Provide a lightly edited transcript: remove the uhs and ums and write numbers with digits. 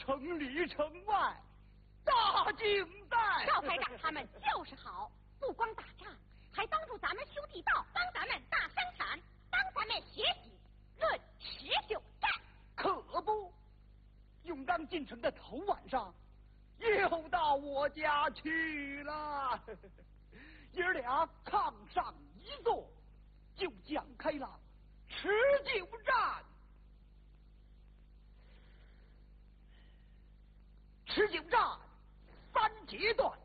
城里城外大敬在。 赵排长他们就是好，不光打仗，还帮助咱们修地道，帮咱们大生产，帮咱们学习，论持久战。 可不，永刚进城的头晚上，又到我家去了。爷儿俩炕上一坐，就讲开了持久战。持久战3阶段，